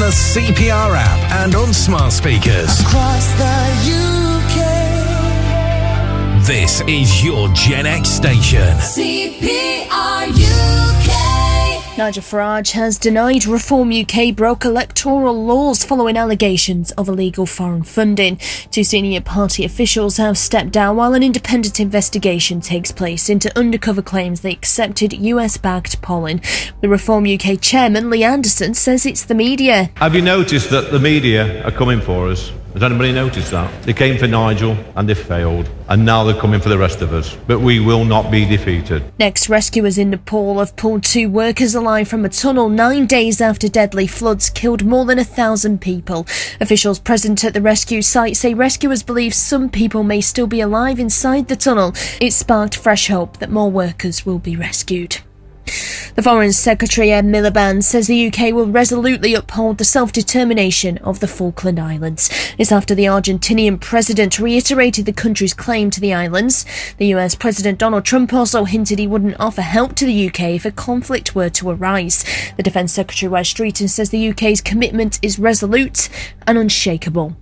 the CPR app and on smart speakers. Across the UK. This is your Gen X station. CPR UK. Nigel Farage has denied Reform UK broke electoral laws following allegations of illegal foreign funding. Two senior party officials have stepped down while an independent investigation takes place into undercover claims they accepted US-backed polling. The Reform UK chairman, Lee Anderson, says it's the media. Have you noticed that the media are coming for us? Has anybody noticed that? They came for Nigel and they failed. And now they're coming for the rest of us. But we will not be defeated. Next, rescuers in Nepal have pulled 2 workers alive from a tunnel 9 days after deadly floods killed more than 1,000 people. Officials present at the rescue site say rescuers believe some people may still be alive inside the tunnel. It sparked fresh hope that more workers will be rescued. The Foreign Secretary Ed Miliband says the UK will resolutely uphold the self-determination of the Falkland Islands. It's after the Argentinian president reiterated the country's claim to the islands. The US President Donald Trump also hinted he wouldn't offer help to the UK if a conflict were to arise. The Defence Secretary Wes Streeton says the UK's commitment is resolute and unshakable.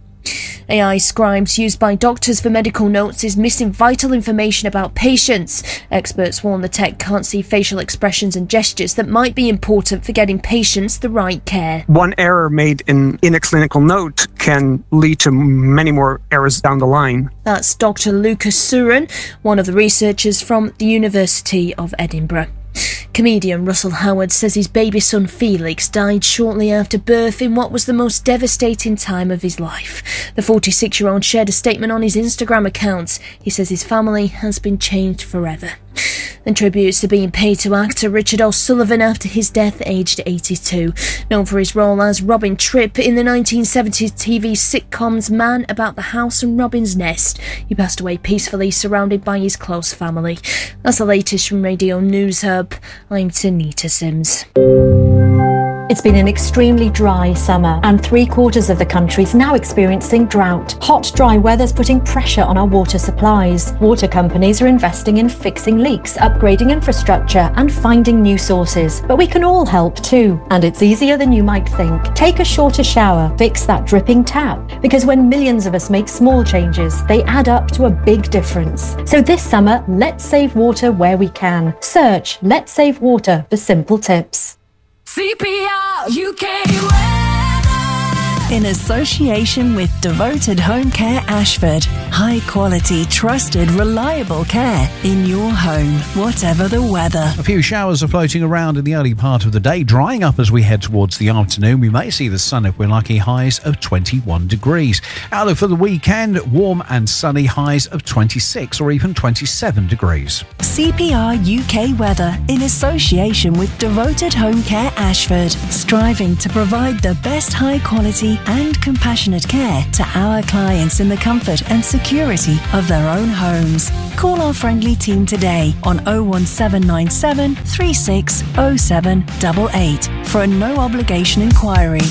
AI scribes used by doctors for medical notes is missing vital information about patients. Experts warn the tech can't see facial expressions and gestures that might be important for getting patients the right care. One error made in a clinical note can lead to many more errors down the line. That's Dr. Lucas Surin, one of the researchers from the University of Edinburgh. Comedian Russell Howard says his baby son Felix died shortly after birth in what was the most devastating time of his life. The 46-year-old shared a statement on his Instagram account. He says his family has been changed forever. And tributes are being paid to actor Richard O'Sullivan after his death aged 82. Known for his role as Robin Tripp in the 1970s TV sitcoms Man About the House and Robin's Nest. He passed away peacefully surrounded by his close family. That's the latest from Radio News Hub. I'm Tanita Sims. It's been an extremely dry summer and 3/4 of the country is now experiencing drought. Hot, dry weather's putting pressure on our water supplies. Water companies are investing in fixing leaks, upgrading infrastructure and finding new sources. But we can all help too, and it's easier than you might think. Take a shorter shower, fix that dripping tap, because when millions of us make small changes, they add up to a big difference. So this summer, let's save water where we can. Search Let's Save Water for simple tips. CPR UK weather. In association with Devoted Home Care Ashford. High quality, trusted, reliable care in your home, whatever the weather. A few showers are floating around in the early part of the day, drying up as we head towards the afternoon. We may see the sun if we're lucky, highs of 21 degrees. Outlook for the weekend, warm and sunny, highs of 26 or even 27 degrees. CPR UK weather in association with Devoted Home Care Ashford, striving to provide the best high quality and compassionate care to our clients in the comfort and security of their own homes. Call our friendly team today on 01797 360788 for a no obligation inquiry.